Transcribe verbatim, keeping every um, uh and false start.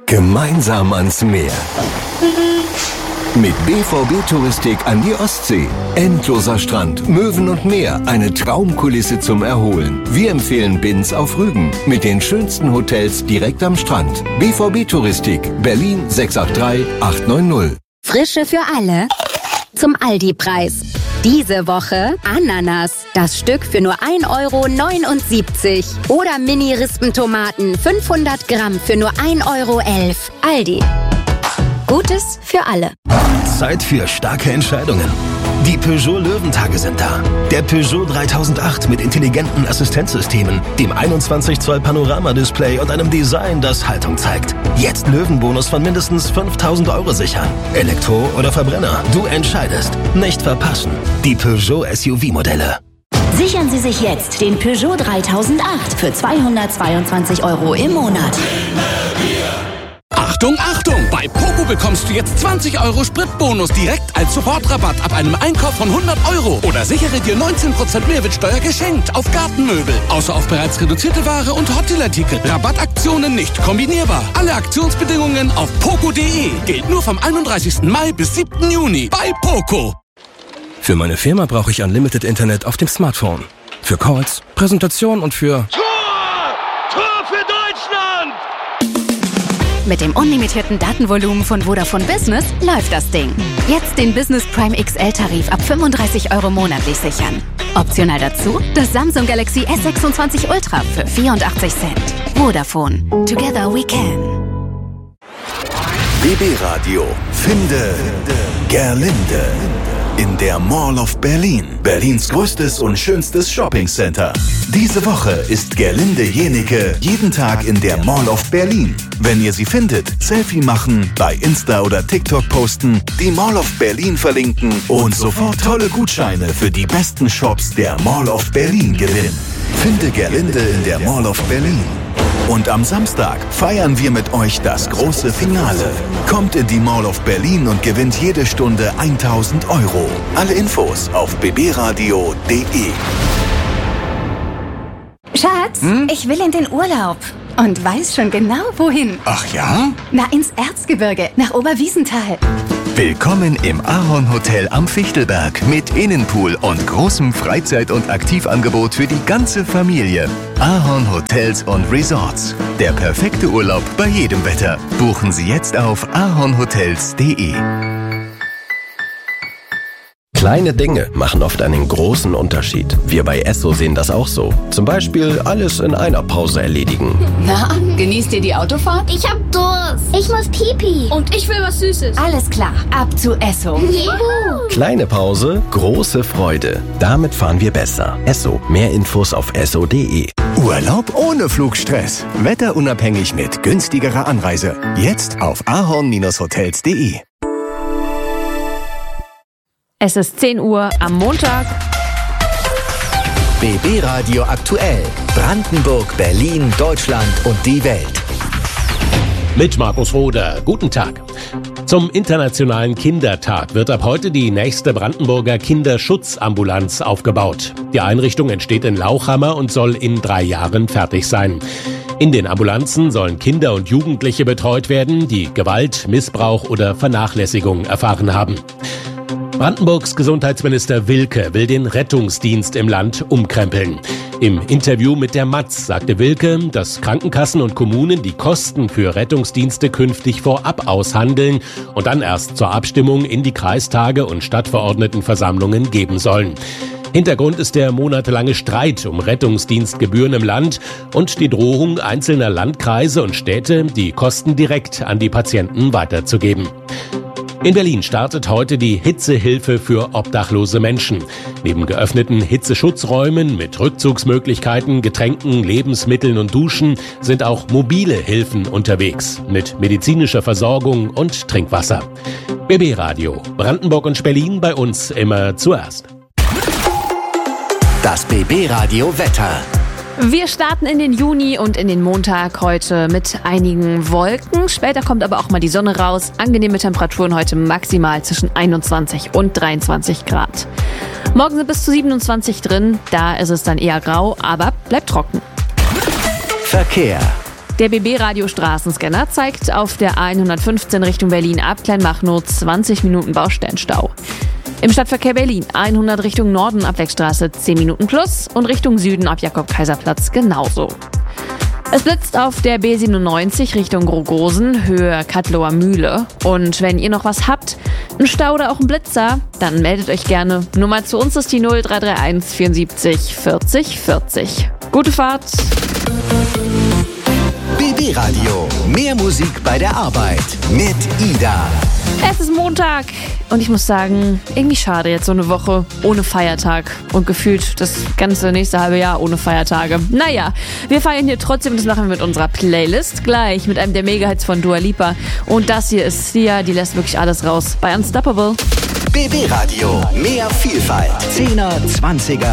Gemeinsam ans Meer. Mit B V B Touristik an die Ostsee. Endloser Strand, Möwen und Meer, eine Traumkulisse zum Erholen. Wir empfehlen Binz auf Rügen mit den schönsten Hotels direkt am Strand. B V B Touristik, Berlin sechs acht drei acht neun null. Frische für alle zum Aldi-Preis. Diese Woche Ananas, das Stück für nur ein Euro neunundsiebzig. Oder Mini-Rispentomaten, fünfhundert Gramm für nur ein Euro elf. Aldi. Gutes für alle. Zeit für starke Entscheidungen. Die Peugeot Löwentage sind da. Der Peugeot dreitausendacht mit intelligenten Assistenzsystemen, dem einundzwanzig Zoll Panoramadisplay und einem Design, das Haltung zeigt. Jetzt Löwenbonus von mindestens fünftausend Euro sichern. Elektro oder Verbrenner, du entscheidest. Nicht verpassen. Die Peugeot S U V-Modelle. Sichern Sie sich jetzt den Peugeot dreitausendacht für zweihundertzweiundzwanzig Euro im Monat. Achtung, Achtung! Bei Poco bekommst du jetzt zwanzig Euro Spritbonus direkt als Sofortrabatt ab einem Einkauf von hundert Euro. Oder sichere dir neunzehn Prozent Mehrwertsteuer geschenkt auf Gartenmöbel. Außer auf bereits reduzierte Ware und Hotelartikel. Rabattaktionen nicht kombinierbar. Alle Aktionsbedingungen auf poco punkt de. Gilt nur vom einunddreißigsten Mai bis siebten Juni bei Poco. Für meine Firma brauche ich Unlimited Internet auf dem Smartphone. Für Calls, Präsentation und für... Tor! Tor für Deutschland! Mit dem unlimitierten Datenvolumen von Vodafone Business läuft das Ding. Jetzt den Business Prime X L-Tarif ab fünfunddreißig Euro monatlich sichern. Optional dazu das Samsung Galaxy S sechsundzwanzig Ultra für vierundachtzig Cent. Vodafone. Together we can. B B Radio. Finde Gerlinde. In der Mall of Berlin. Berlins größtes und schönstes Shoppingcenter. Diese Woche ist Gerlinde Jenike jeden Tag in der Mall of Berlin. Wenn ihr sie findet, Selfie machen, bei Insta oder TikTok posten, die Mall of Berlin verlinken und sofort tolle Gutscheine für die besten Shops der Mall of Berlin gewinnen. Finde Gerlinde in der Mall of Berlin. Und am Samstag feiern wir mit euch das große Finale. Kommt in die Mall of Berlin und gewinnt jede Stunde tausend Euro. Alle Infos auf b b radio punkt de. Schatz, Hm? ich will in den Urlaub. Und weiß schon genau, wohin. Ach ja? Na, ins Erzgebirge, nach Oberwiesenthal. Willkommen im Ahorn Hotel am Fichtelberg mit Innenpool und großem Freizeit- und Aktivangebot für die ganze Familie. Ahorn Hotels und Resorts. Der perfekte Urlaub bei jedem Wetter. Buchen Sie jetzt auf ahornhotels punkt de. Kleine Dinge machen oft einen großen Unterschied. Wir bei Esso sehen das auch so. Zum Beispiel alles in einer Pause erledigen. Na, genießt ihr die Autofahrt? Ich hab Durst. Ich muss Pipi. Und ich will was Süßes. Alles klar, ab zu Esso. Juhu. Kleine Pause, große Freude. Damit fahren wir besser. Esso. Mehr Infos auf esso punkt de. Urlaub ohne Flugstress. Wetterunabhängig mit günstigerer Anreise. Jetzt auf ahorn hotels punkt de. Es ist zehn Uhr am Montag. B B Radio aktuell. Brandenburg, Berlin, Deutschland und die Welt. Mit Markus Roder. Guten Tag. Zum Internationalen Kindertag wird ab heute die nächste Brandenburger Kinderschutzambulanz aufgebaut. Die Einrichtung entsteht in Lauchhammer und soll in drei Jahren fertig sein. In den Ambulanzen sollen Kinder und Jugendliche betreut werden, die Gewalt, Missbrauch oder Vernachlässigung erfahren haben. Brandenburgs Gesundheitsminister Wilke will den Rettungsdienst im Land umkrempeln. Im Interview mit der Matz sagte Wilke, dass Krankenkassen und Kommunen die Kosten für Rettungsdienste künftig vorab aushandeln und dann erst zur Abstimmung in die Kreistage und Stadtverordnetenversammlungen geben sollen. Hintergrund ist der monatelange Streit um Rettungsdienstgebühren im Land und die Drohung einzelner Landkreise und Städte, die Kosten direkt an die Patienten weiterzugeben. In Berlin startet heute die Hitzehilfe für obdachlose Menschen. Neben geöffneten Hitzeschutzräumen mit Rückzugsmöglichkeiten, Getränken, Lebensmitteln und Duschen sind auch mobile Hilfen unterwegs mit medizinischer Versorgung und Trinkwasser. B B Radio, Brandenburg und Berlin, bei uns immer zuerst. Das B B Radio Wetter. Wir starten in den Juni und in den Montag heute mit einigen Wolken. Später kommt aber auch mal die Sonne raus. Angenehme Temperaturen heute maximal zwischen einundzwanzig und dreiundzwanzig Grad. Morgen sind bis zu siebenundzwanzig drin. Da ist es dann eher grau, aber bleibt trocken. Verkehr. Der B B-Radio Straßenscanner zeigt auf der hundertfünfzehn Richtung Berlin ab Kleinmachnow zwanzig Minuten Baustellenstau. Im Stadtverkehr Berlin hundert Richtung Norden ab Wegstraße zehn Minuten plus und Richtung Süden ab Jakob-Kaiser-Platz genauso. Es blitzt auf der B siebenundneunzig Richtung Grogosen, Höhe Kattlower Mühle. Und wenn ihr noch was habt, einen Stau oder auch einen Blitzer, dann meldet euch gerne. Nummer zu uns ist die null drei drei eins vierundsiebzig vierzig vierzig. Gute Fahrt! B B-Radio. Mehr Musik bei der Arbeit mit Ida. Es ist Montag und ich muss sagen, irgendwie schade jetzt so eine Woche ohne Feiertag und gefühlt das ganze nächste halbe Jahr ohne Feiertage. Naja, wir feiern hier trotzdem, das machen wir mit unserer Playlist gleich mit einem der Mega-Hits von Dua Lipa. Und das hier ist Sia, die lässt wirklich alles raus bei Unstoppable. B B-Radio. Mehr Vielfalt. Zehner, Zwanziger